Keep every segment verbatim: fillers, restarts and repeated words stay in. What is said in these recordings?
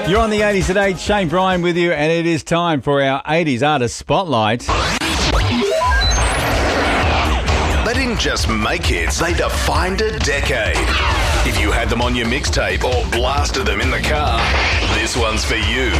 You're on the eighties at eight. Shane Bryan with you, and it is time for our eighties Artist Spotlight. They didn't just make hits, they defined a decade. If you had them on your mixtape or blasted them in the car, this one's for you.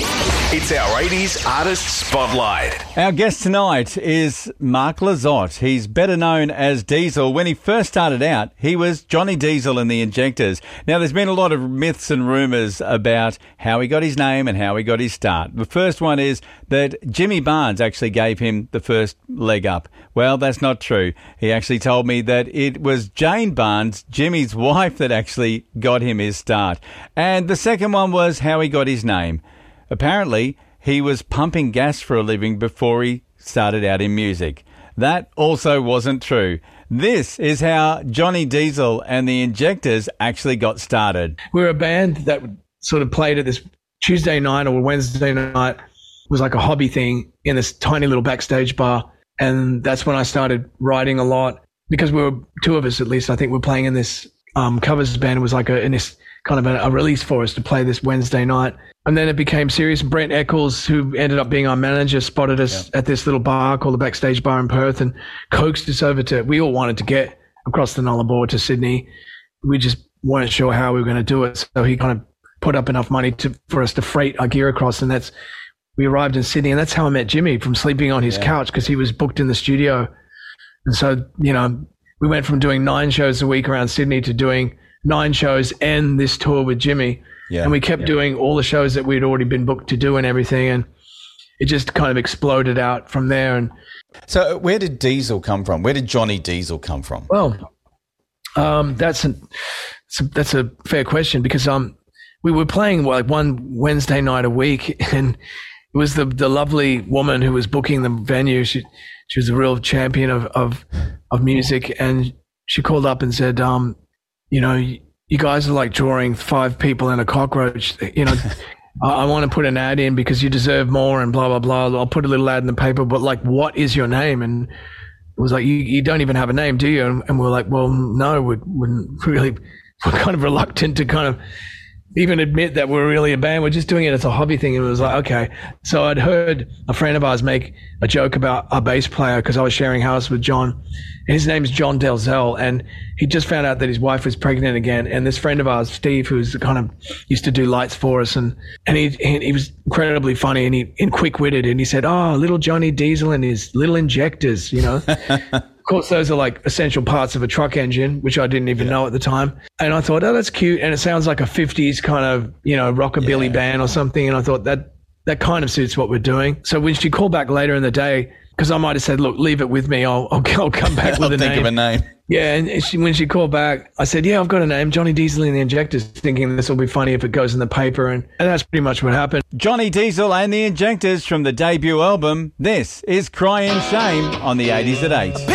It's our eighties Artist Spotlight. Our guest tonight is Mark Lizotte. He's better known as Diesel. When he first started out, he was Johnny Diesel in the Injectors. Now, there's been a lot of myths and rumours about how he got his name and how he got his start. The first one is that Jimmy Barnes actually gave him the first leg up. Well, that's not true. He actually told me that it was Jane Barnes, Jimmy's wife, that actually got him his start. And the second one was how he got his name. Apparently, he was pumping gas for a living before he started out in music. That also wasn't true. This is how Johnny Diesel and the Injectors actually got started. We were a band that sort of played at this Tuesday night or Wednesday night. It was like a hobby thing in this tiny little backstage bar. And that's when I started writing a lot because we were two of us, at least. I think we were playing in this um, covers band. It was like a, in this kind of a, a release for us to play this Wednesday night. And then it became serious. Brent Eccles, who ended up being our manager, spotted us yeah. at this little bar called the Backstage Bar in Perth and coaxed us over to, we all wanted to get across the Nullarbor to Sydney. We just weren't sure how we were going to do it. So he kind of put up enough money to, for us to freight our gear across. And that's, we arrived in Sydney, and that's how I met Jimmy, from sleeping on his yeah. couch because he was booked in the studio. And so, you know, we went from doing nine shows a week around Sydney to doing nine shows and this tour with Jimmy. Yeah, and we kept yeah. doing all the shows that we'd already been booked to do and everything. And it just kind of exploded out from there. And so where did Diesel come from? Where did Johnny Diesel come from? Well, um, that's, a, that's a fair question because um, we were playing like one Wednesday night a week, and it was the, the lovely woman who was booking the venue. She she was a real champion of, of, of music. And she called up and said, um, you know, you guys are like drawing five people in a cockroach. You know, I, I want to put an ad in because you deserve more and blah, blah, blah. I'll put a little ad in the paper, but like, what is your name? And it was like, you, you don't even have a name, do you? And, and we're like, well, no, we're, we're really, we're kind of reluctant to kind of even admit that we're really a band. We're just doing it as a hobby thing. And it was like, okay. So I'd heard a friend of ours make a joke about our bass player because I was sharing house with John. And his name's John Delzell. And he just found out that his wife was pregnant again. And this friend of ours, Steve, who's kind of used to do lights for us. And, and he, he, he was incredibly funny and he, and quick-witted. And he said, oh, little Johnny Diesel and his little Injectors, you know. Of course, those are like essential parts of a truck engine, which I didn't even yeah. know at the time. And I thought, oh, that's cute. And it sounds like a fifties kind of, you know, rockabilly yeah. band or something. And I thought that that kind of suits what we're doing. So when she called back later in the day, because I might have said, look, leave it with me. I'll, I'll, I'll come back with I'll a think name. of a name. Yeah. And she, when she called back, I said, yeah, I've got a name, Johnny Diesel and the Injectors, thinking this will be funny if it goes in the paper. And, and that's pretty much what happened. Johnny Diesel and the Injectors from the debut album. This is Crying Shame on the eighties at eight.